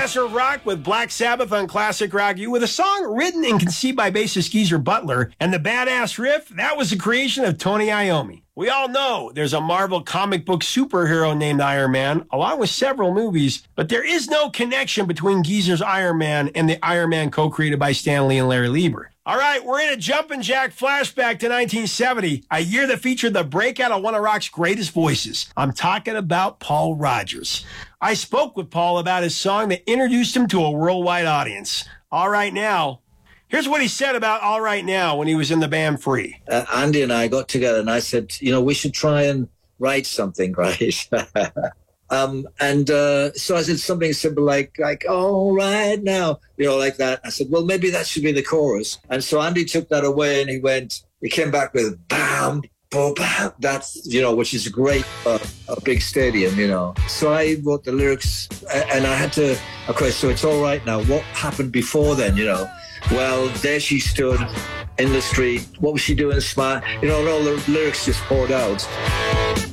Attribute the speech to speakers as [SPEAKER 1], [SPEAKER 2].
[SPEAKER 1] Master of Rock with Black Sabbath on Classic Rock U with a song written and conceived by bassist Geezer Butler, and the badass riff, that was the creation of Tony Iommi. We all know there's a Marvel comic book superhero named Iron Man, along with several movies, but there is no connection between Geezer's Iron Man and the Iron Man co-created by Stan Lee and Larry Lieber. All right, we're in a jumpin' jack flashback to 1970, a year that featured the breakout of one of rock's greatest voices. I'm talking about Paul Rodgers. I spoke with Paul about his song that introduced him to a worldwide audience. All Right Now. Here's what he said about All Right Now when he was in the band Free.
[SPEAKER 2] Andy and I got together and I said, we should try and write something, right? So I said something simple like, all right now, like that. I said, well, maybe that should be the chorus. And so Andy took that away and he came back with bam, boom, bam. That's, which is great for a big stadium, So I wrote the lyrics and I had to, okay, so it's all right now. What happened before then, Well, there she stood in the street. What was she doing smart? All the lyrics just poured out.